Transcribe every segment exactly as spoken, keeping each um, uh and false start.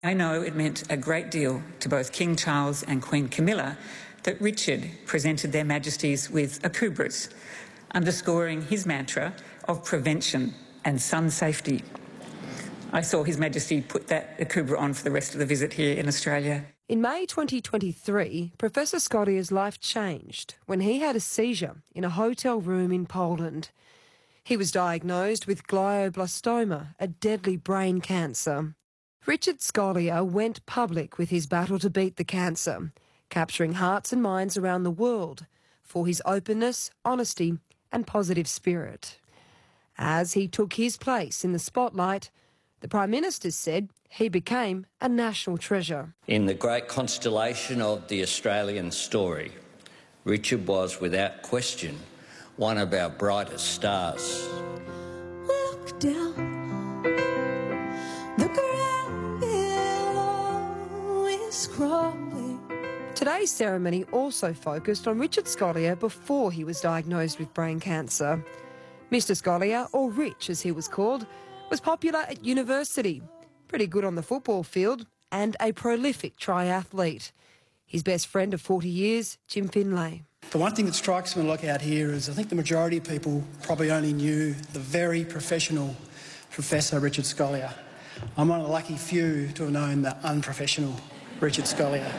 I know it meant a great deal to both King Charles and Queen Camilla that Richard presented their Majesties with a Akubras, underscoring his mantra of prevention and sun safety. I saw His Majesty put that Akubra on for the rest of the visit here in Australia. In May twenty twenty-three, Professor Scolier's life changed when he had a seizure in a hotel room in Poland. He was diagnosed with glioblastoma, a deadly brain cancer. Richard Scoliar went public with his battle to beat the cancer, capturing hearts and minds around the world for his openness, honesty and positive spirit. As he took his place in the spotlight, the Prime Minister said he became a national treasure. In the great constellation of the Australian story, Richard was, without question, one of our brightest stars. Look down, the ground below is crumbling. Today's ceremony also focused on Richard Scoliar before he was diagnosed with brain cancer. Mister Scoliar, or Rich as he was called, was popular at university, pretty good on the football field, and a prolific triathlete. His best friend of forty years, Jim Finlay. The one thing that strikes me when I look out here is I think the majority of people probably only knew the very professional Professor Richard Scoliar. I'm one of the lucky few to have known the unprofessional Richard Scoliar.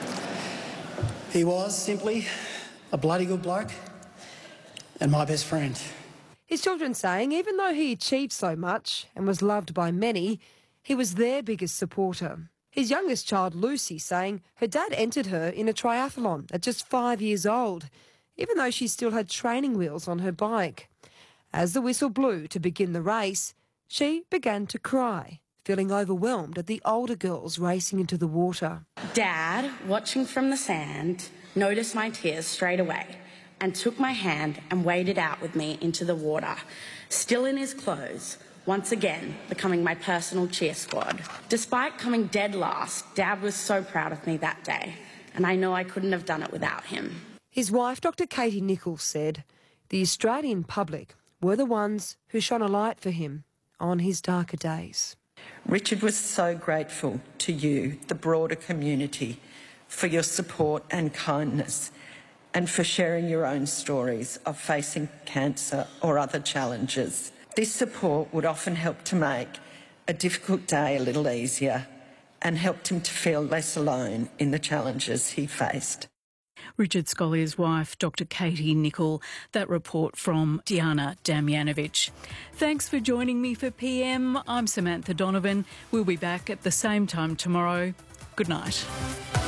He was simply a bloody good bloke and my best friend. His children saying even though he achieved so much and was loved by many, he was their biggest supporter. His youngest child, Lucy, saying her dad entered her in a triathlon at just five years old, even though she still had training wheels on her bike. As the whistle blew to begin the race, she began to cry, feeling overwhelmed at the older girls racing into the water. Dad, watching from the sand, noticed my tears straight away and took my hand and waded out with me into the water, still in his clothes, once again becoming my personal cheer squad. Despite coming dead last, Dad was so proud of me that day, and I know I couldn't have done it without him. His wife, Doctor Katie Nichols, said the Australian public were the ones who shone a light for him on his darker days. Richard was so grateful to you, the broader community, for your support and kindness, and for sharing your own stories of facing cancer or other challenges. This support would often help to make a difficult day a little easier and helped him to feel less alone in the challenges he faced. Richard Scoliar's wife, Doctor Katie Nicholl. That report from Diana Damjanovic. Thanks for joining me for P M. I'm Samantha Donovan. We'll be back at the same time tomorrow. Good night.